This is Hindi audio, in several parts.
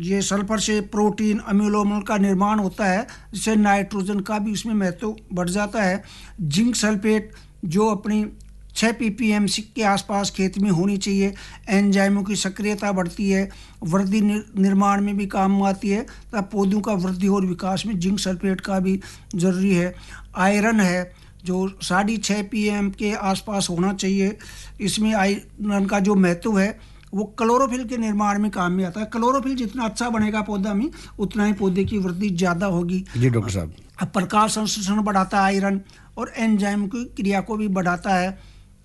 ये सल्फर से प्रोटीन अम्ल अम्ल का निर्माण होता है, जिससे नाइट्रोजन का भी उसमें महत्व बढ़ जाता है। जिंक सल्फेट जो अपनी 6 ppm के आसपास खेत में होनी चाहिए। एंजाइमों की सक्रियता बढ़ती है, वृद्धि निर्माण में भी काम आती है, तथा पौधों का वृद्धि और विकास में जिंक सल्फेट का भी जरूरी है। आयरन है जो 6.5 pm के आसपास होना चाहिए। इसमें आयरन का जो महत्व है वो क्लोरोफिल के निर्माण में काम में आता है। क्लोरोफिल जितना अच्छा बनेगा पौधा में, उतना ही पौधे की वृद्धि ज़्यादा होगी। जी डॉक्टर साहब। प्रकाश संश्लेषण बढ़ाता है आयरन, और एंजाइम की क्रिया को भी बढ़ाता है।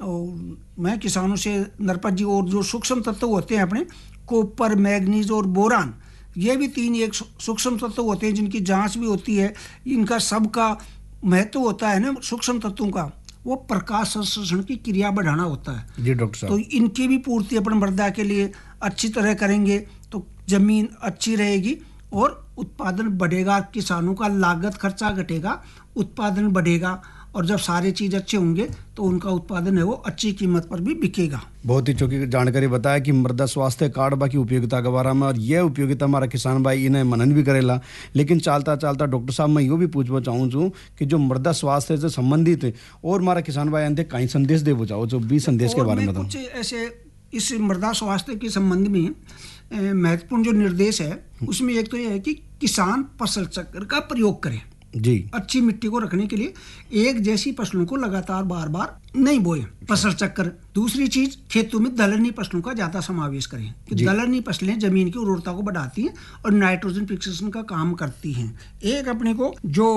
और मैं किसानों से नरपत जी, और जो सूक्ष्म तत्व होते हैं अपने कॉपर, मैग्नीज और बोरान, ये भी 3 एक सूक्ष्म तत्व होते हैं जिनकी जांच भी होती है। इनका सबका महत्व होता है ना सूक्ष्म तत्वों का, वो प्रकाश संश्लेषण की क्रिया बढ़ाना होता है। जी डॉक्टर साहब। तो इनकी भी पूर्ति अपन मृदा के लिए अच्छी तरह करेंगे तो जमीन अच्छी रहेगी और उत्पादन बढ़ेगा। किसानों का लागत खर्चा घटेगा, उत्पादन बढ़ेगा, और जब सारे चीज़ अच्छे होंगे तो उनका उत्पादन है वो अच्छी कीमत पर भी बिकेगा। बहुत ही चौकी जानकारी बताया कि मृदा स्वास्थ्य कार्ड की उपयोगिता के बारे में, और यह उपयोगिता हमारा किसान भाई इन्हें मनन भी करेला। लेकिन चालता चालता डॉक्टर साहब मैं यो भी पूछना चाहूँ छूँ कि जो मृदा स्वास्थ्य से संबंधित है और हमारा किसान भाई अंत कहीं संदेश दे चाहो जो भी संदेश के बारे में बताओ। कुछ ऐसे इस मृदा स्वास्थ्य के संबंध में महत्वपूर्ण जो निर्देश है उसमें एक तो यह है कि किसान फसल चक्र का प्रयोग करें जी। अच्छी मिट्टी को रखने के लिए एक जैसी फसलों को लगातार बार बार नहीं बोए, फसल चक्र। दूसरी चीज, खेतों में दलहनी फसलों का ज्यादा समावेश करें। दलहनी फसलें जमीन की उर्वरता को बढ़ाती हैं और नाइट्रोजन फिक्सेशन का काम करती हैं। एक अपने को जो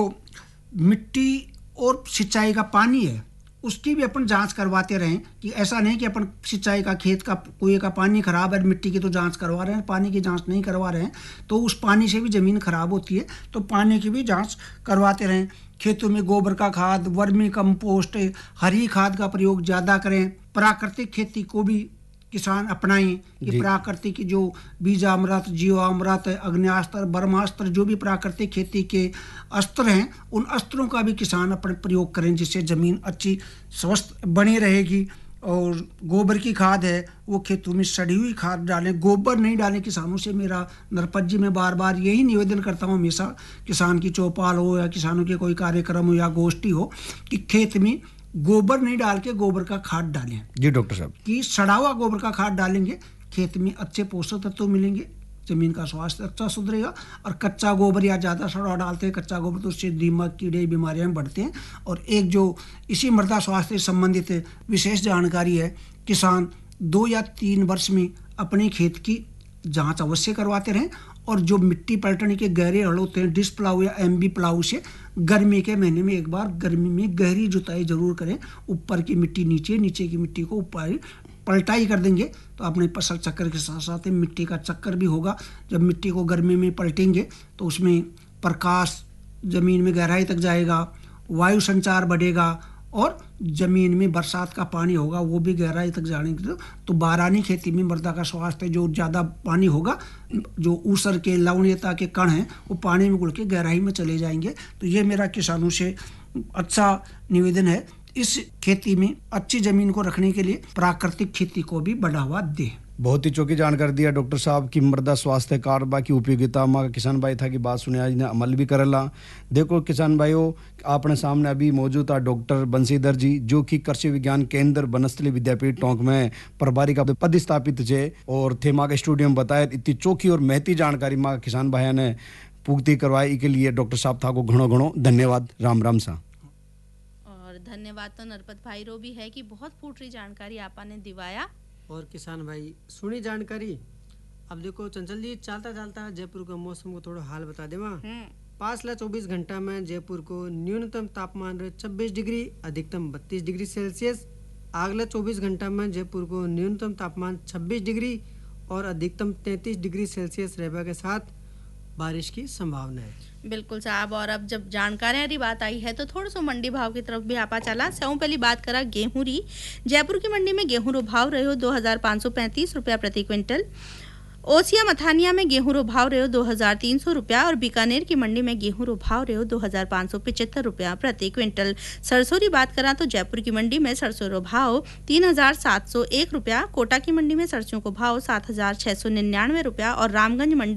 मिट्टी और सिंचाई का पानी है उसकी भी अपन जांच करवाते रहें, कि ऐसा नहीं कि अपन सिंचाई का खेत का कुएं का पानी खराब है, मिट्टी की तो जांच करवा रहे हैं, पानी की जांच नहीं करवा रहे हैं तो उस पानी से भी ज़मीन खराब होती है। तो पानी की भी जांच करवाते रहें। खेतों में गोबर का खाद, वर्मी कंपोस्ट, हरी खाद का प्रयोग ज़्यादा करें। प्राकृतिक खेती को भी किसान अपनाएं कि प्राकृतिक जो बीजामृत, जीवामृत, अग्न्यास्त्र, ब्रह्मास्त्र, जो भी प्राकृतिक खेती के अस्त्र हैं उन अस्त्रों का भी किसान अपने प्रयोग करें, जिससे ज़मीन अच्छी स्वस्थ बनी रहेगी। और गोबर की खाद है वो खेतों में सड़ी हुई खाद डालें, गोबर नहीं डालें। किसानों से मेरा नरपत जी मैं बार बार यही निवेदन करता हूँ हमेशा, किसान की चौपाल हो या किसानों के कोई कार्यक्रम हो या गोष्ठी हो, कि खेत में गोबर नहीं डाल के गोबर का खाद डालें। जी डॉक्टर साहब। कि सड़ा हुआ गोबर का खाद डालेंगे खेत में अच्छे पोषक तत्व मिलेंगे, जमीन का स्वास्थ्य अच्छा सुधरेगा। और कच्चा गोबर या ज़्यादा सड़ा डालते हैं कच्चा गोबर तो उससे दीमक, कीड़े, बीमारियां बढ़ते हैं। और एक जो इसी मृदा स्वास्थ्य से संबंधित विशेष जानकारी है, किसान 2 या 3 वर्ष में अपने खेत की जांच अवश्य करवाते रहें। और जो मिट्टी पलटने के गहरे हल होते हैं डिस्क प्लाऊ या एमबी प्लाऊ से गर्मी के महीने में एक बार गर्मी में गहरी जुताई जरूर करें। ऊपर की मिट्टी नीचे, नीचे की मिट्टी को ऊपर पलटाई कर देंगे तो अपने फसल चक्कर के साथ साथ मिट्टी का चक्कर भी होगा। जब मिट्टी को गर्मी में पलटेंगे तो उसमें प्रकाश जमीन में गहराई तक जाएगा, वायु संचार बढ़ेगा और जमीन में बरसात का पानी होगा वो भी गहराई तक जाने के तो बारानी खेती में मृदा का स्वास्थ्य जो ज़्यादा पानी होगा, जो ऊसर के लवणीयता के कण हैं वो पानी में घुल के गहराई में चले जाएंगे। तो ये मेरा किसानों से अच्छा निवेदन है, इस खेती में अच्छी जमीन को रखने के लिए प्राकृतिक खेती को भी बढ़ावा दें। बहुत ही चौकी जानकारी दिया डॉक्टर साहब की मृदा स्वास्थ्य कार्ड की उपयोगिता। हमारा किसान भाई था कि बात सुने आज ने अमल भी करेला। देखो किसान भाइयों, आपने सामने अभी मौजूद था डॉक्टर बंशीधर जी, जो कि कृषि विज्ञान केंद्र बनस्थली विद्यापीठ टोंक में प्रभारी का पद स्थापित थे और थे माँ के स्टूडियो में बताया। इतनी चौकी और महती जानकारी माँ किसान भाई ने पूर्ति करवाई के लिए डॉक्टर साहब था को घणो घणो धन्यवाद। राम राम सा। और धन्यवाद तो नरपत भाई रो भी है कि बहुत फूटरी जानकारी आपने दिवाया। और किसान भाई सुनी जानकारी। अब देखो चंचल जी, चलता चलता जयपुर का मौसम को थोड़ा हाल बता दे। पाछला 24 घंटा में जयपुर को न्यूनतम तापमान 26 डिग्री, अधिकतम 32 डिग्री सेल्सियस। अगला 24 घंटा में जयपुर को न्यूनतम तापमान 26 डिग्री और अधिकतम 33 डिग्री सेल्सियस रहने के साथ बारिश की संभावना है। बिल्कुल साहब। और अब जब जानकारी बात आई है तो थोड़ा सा मंडी भाव की तरफ भी आपा चला। सौ पहली बात करा गेहूं री। जयपुर की मंडी में गेहूं रो भाव रहे हो 2535 रुपया प्रति क्विंटल। ओसिया मथानिया में गेहूं रो भाव रहे हो 2300 रुपया और बीकानेर की मंडी में गेहूं रो भाव रहे हो 2575 रुपया प्रति क्विंटल। सरसों की बात करा तो जयपुर की मंडी में सरसों रो भाव 3701 रुपया, कोटा की मंडी में सरसों को भाव 7699 रुपया और रामगंज मंडी